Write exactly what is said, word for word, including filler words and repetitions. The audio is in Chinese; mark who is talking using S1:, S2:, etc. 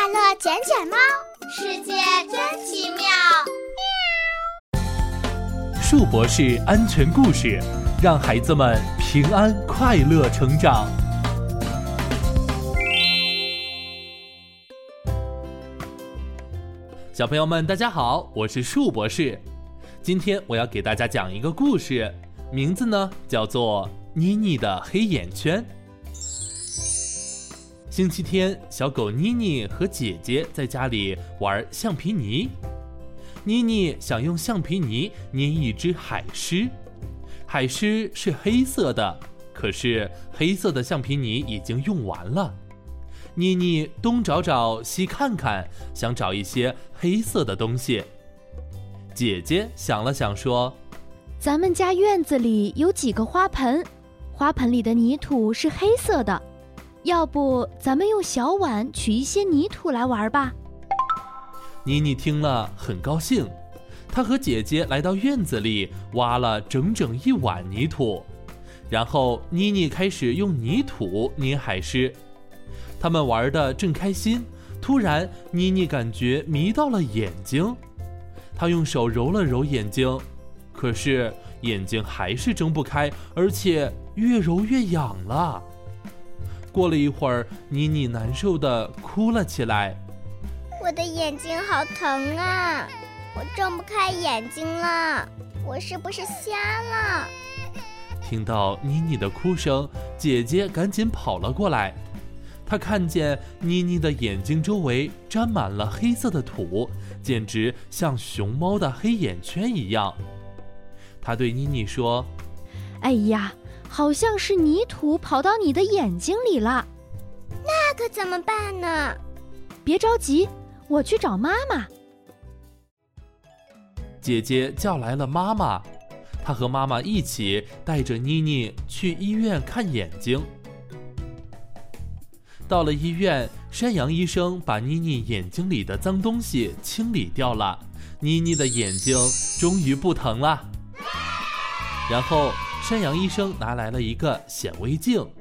S1: 乐捡捡猫，世界真奇妙。
S2: 树博士安全故事，让孩子们平安快乐成长。小朋友们大家好，我是树博士。今天我要给大家讲一个故事，名字呢叫做妮妮的黑眼圈。星期天，小狗妮妮和姐姐在家里玩橡皮泥。妮妮想用橡皮泥捏一只海狮，海狮是黑色的，可是黑色的橡皮泥已经用完了。妮妮东找找西看看，想找一些黑色的东西。姐姐想了想说，
S3: 咱们家院子里有几个花盆，花盆里的泥土是黑色的，要不咱们用小碗取一些泥土来玩吧。
S2: 妮妮听了很高兴，她和姐姐来到院子里挖了整整一碗泥土，然后妮妮开始用泥土捏海狮。他们玩得正开心，突然妮妮感觉迷到了眼睛，她用手揉了揉眼睛，可是眼睛还是睁不开，而且越揉越痒了。过了一会儿，妮妮难受地哭了起来。
S1: 我的眼睛好疼啊，我睁不开眼睛了，我是不是瞎了？
S2: 听到妮妮的哭声，姐姐赶紧跑了过来。她看见妮妮的眼睛周围沾满了黑色的土，简直像熊猫的黑眼圈一样。她对妮妮说，
S3: 哎呀，好像是泥土跑到你的眼睛里了。
S1: 那可怎么办呢？
S3: 别着急，我去找妈妈。
S2: 姐姐叫来了妈妈，她和妈妈一起带着妮妮去医院看眼睛。到了医院，山羊医生把妮妮眼睛里的脏东西清理掉了，妮妮的眼睛终于不疼了。然后山羊医生拿来了一个显微镜，